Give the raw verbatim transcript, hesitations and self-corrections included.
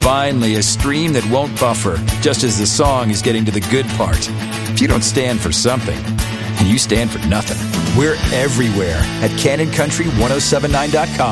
finally, a stream that won't buffer, just as the song is getting to the good part. If you don't stand for something, you stand for nothing. We're everywhere at Cannon Country ten seventy-nine dot com.